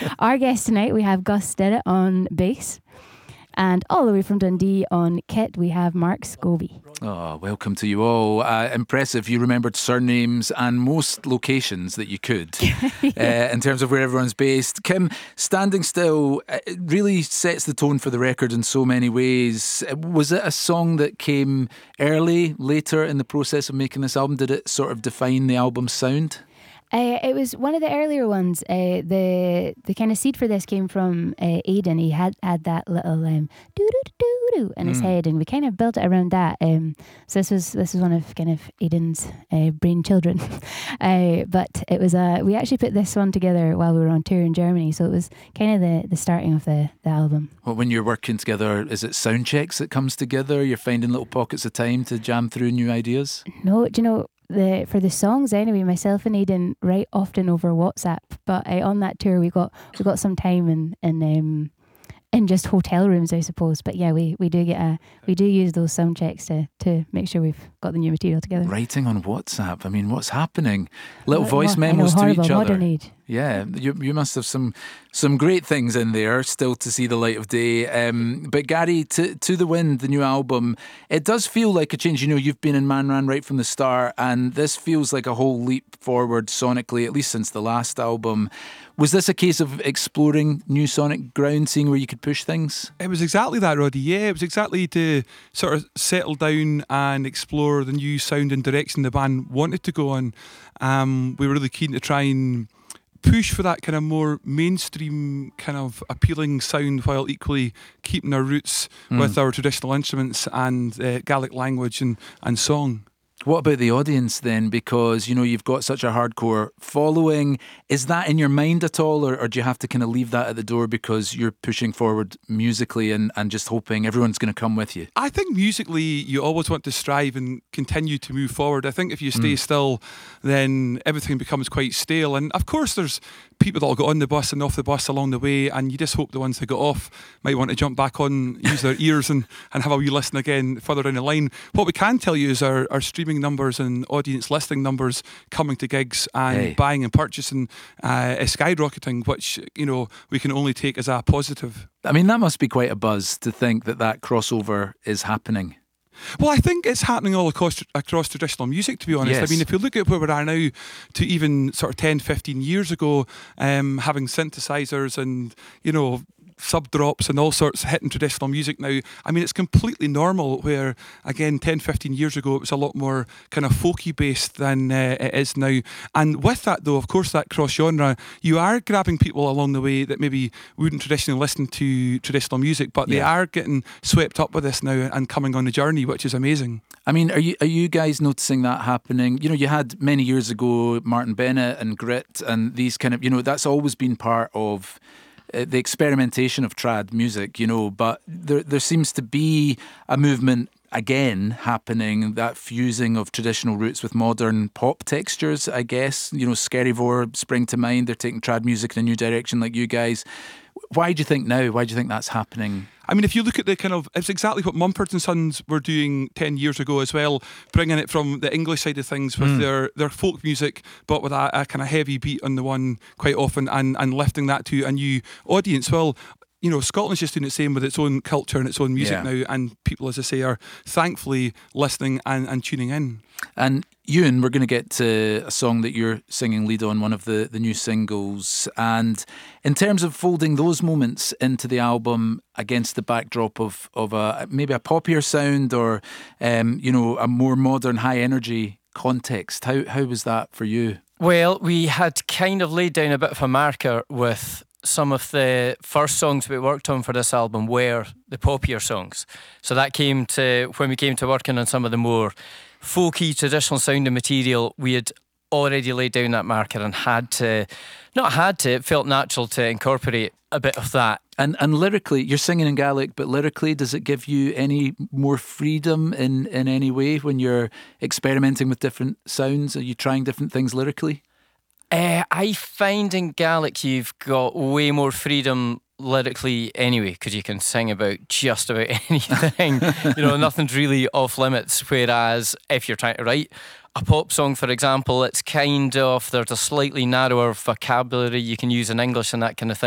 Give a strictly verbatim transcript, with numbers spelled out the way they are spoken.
Our guest tonight, we have Gus Sterrett on bass. And all the way from Dundee on kit, we have Mark Scobie. Oh, welcome to you all. Uh, impressive. You remembered surnames and most locations that you could yeah. uh, in terms of where everyone's based. Kim, Standing Still, it really sets the tone for the record in so many ways. Was it a song that came early, later in the process of making this album? Did it sort of define the album's sound? Uh, it was one of the earlier ones. Uh, the the kind of seed for this came from uh, Aidan. He had, had that little um, doo doo doo doo in mm. his head, and we kind of built it around that. Um, so this was this was one of kind of Aidan's uh, brain children. uh, but it was a uh, we actually put this one together while we were on tour in Germany. So it was kind of the, the starting of the, the album. Well, when you're working together, is it sound checks that comes together? You're finding little pockets of time to jam through new ideas? No, do you know? The for the songs anyway, myself and Aidan write often over WhatsApp, but uh, on that tour we got we got some time in in um in just hotel rooms, I suppose. But yeah, we, we do get a we do use those sound checks to to make sure we've got the new material together. Writing on WhatsApp. I mean, what's happening? Little what, voice what, memos know, to horrible, each other. Modern age. Yeah, you you must have some some great things in there still to see the light of day. Um, but Gary, to to the Wind, the new album, it does feel like a change. You know, you've been in Man Ran right from the start, and this feels like a whole leap forward sonically, at least since the last album. Was this a case of exploring new sonic ground, seeing where you could push things? It was exactly that, Roddy. Yeah, it was exactly to sort of settle down and explore the new sound and direction the band wanted to go on. Um, we were really keen to try and push for that kind of more mainstream kind of appealing sound while equally keeping our roots mm. with our traditional instruments and uh, Gaelic language and, and song. What about the audience then? Because, you know, you've got such a hardcore following. Is that in your mind at all, or, or do you have to kind of leave that at the door because you're pushing forward musically and, and just hoping everyone's going to come with you? I think musically you always want to strive and continue to move forward. I think if you stay mm. still, then everything becomes quite stale. And of course there's people that will go on the bus and off the bus along the way, and you just hope the ones that got off might want to jump back on, use their ears and, and have a wee listen again further down the line. What we can tell you is our, our streaming numbers and audience listening numbers coming to gigs and hey. buying and purchasing uh, is skyrocketing, which, you know, we can only take as a positive. I mean, that must be quite a buzz to think that that crossover is happening. Well, I think it's happening all across, across traditional music, to be honest. Yes. I mean, if you look at where we are now to even sort of ten, fifteen years ago, um, having synthesizers and, you know, sub drops and all sorts hitting traditional music now. I mean, it's completely normal where, again, ten, fifteen years ago, it was a lot more kind of folky based than uh, it is now. And with that, though, of course, that cross genre, you are grabbing people along the way that maybe wouldn't traditionally listen to traditional music, but they yeah. are getting swept up with this now and coming on the journey, which is amazing. I mean, are you are you guys noticing that happening? You know, you had many years ago Martin Bennett and Grit and these kind of, you know, that's always been part of the experimentation of trad music, you know, but there there seems to be a movement again happening, that fusing of traditional roots with modern pop textures, I guess. You know, Skerryvore spring to mind. They're taking trad music in a new direction like you guys. Why do you think now? Why do you think that's happening? I mean, if you look at the kind of, it's exactly what Mumford and Sons were doing ten years ago as well, bringing it from the English side of things with mm. their, their folk music, but with a, a kind of heavy beat on the one quite often, and, and lifting that to a new audience. Well, you know, Scotland's just doing the same with its own culture and its own music yeah. now, and people, as I say, are thankfully listening and, and tuning in. And Ewan, we're going to get to a song that you're singing lead on, one of the, the new singles. And in terms of folding those moments into the album against the backdrop of, of a maybe a poppier sound or, um, you know, a more modern, high energy context, how how was that for you? Well, we had kind of laid down a bit of a marker with some of the first songs we worked on for this album were the poppier songs. So that came to, when we came to working on some of the more folky, traditional sounding material, we had already laid down that marker and had to, not had to, it felt natural to incorporate a bit of that. And and lyrically, you're singing in Gaelic, but lyrically, does it give you any more freedom in, in any way when you're experimenting with different sounds? Are you trying different things lyrically? Uh, I find in Gaelic you've got way more freedom lyrically anyway, because you can sing about just about anything. You know, nothing's really off limits. Whereas if you're trying to write a pop song, for example, it's kind of, there's a slightly narrower vocabulary you can use in English and that kind of thing.